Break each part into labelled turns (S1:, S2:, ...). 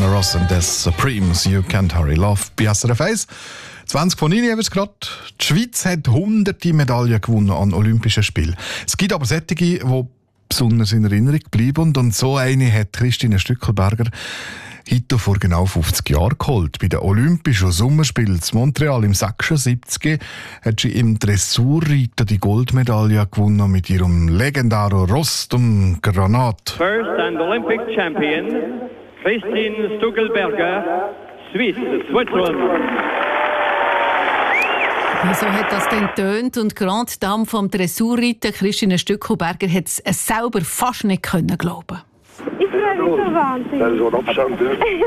S1: Diana Ross and the Supremes, You Can't Hurry Love bei SRF 1. 20 von Ihnen haben es gerade. Die Schweiz hat hunderte Medaillen gewonnen an Olympischen Spielen. Es gibt aber solche, die besonders in Erinnerung bleiben. Und so eine hat Christine Stückelberger heute vor genau 50 Jahren geholt. Bei den Olympischen Sommerspielen in Montreal im 76 hat sie im Dressurreiten die Goldmedaille gewonnen mit ihrem legendären Ross, dem Granat.
S2: First and Olympic champion, Christine Stückelberger, Swiss, Switzerland.
S3: So hat das dann getönt und Grande Dame vom Dressurreiten, Christine Stückelberger, hat es selber fast nicht glauben.
S4: Ich freue mich so wahnsinnig.
S5: Das ist so ein Abstand.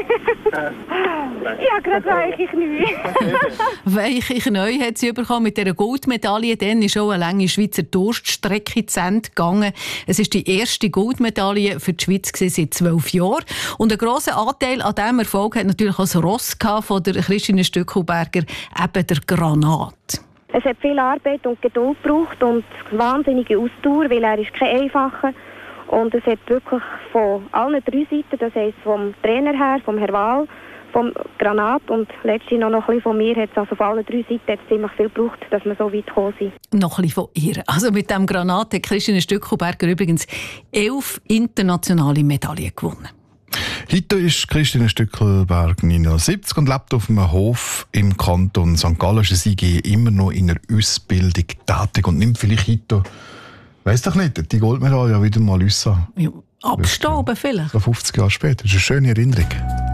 S4: Ja, gerade weiche Knie.
S3: Weiche Knie hat sie bekommen mit dieser Goldmedaille. Dann ist auch eine lange Schweizer Durststrecke zu Ende gegangen. Es war die erste Goldmedaille für die Schweiz seit 12 Jahren. Und einen grossen Anteil an diesem Erfolg hat natürlich auch das Ross von der Christine Stückelberger, eben der Granat.
S4: Es hat viel Arbeit und Geduld gebraucht und wahnsinnige Ausdauer, weil er ist kein einfacher. Und es hat wirklich von allen drei Seiten, das heisst vom Trainer her, vom Herr Wahl, vom Granat und letztlich noch ein bisschen von mir, hat es also von allen drei Seiten hat es ziemlich viel gebraucht, dass wir so weit gekommen sind.
S3: Noch ein bisschen von ihr. Also mit dem Granat hat Christine Stückelberger übrigens 11 internationale Medaillen gewonnen.
S1: Heute ist Christine Stückelberg 79 und lebt auf einem Hof im Kanton St. Gallen. Sie ist immer noch in der Ausbildung tätig und nimmt vielleicht heute, weiss doch nicht, die Goldmedaille wieder mal raus.
S3: Ja, abstauben vielleicht.
S1: 50 Jahre später. Das ist eine schöne Erinnerung.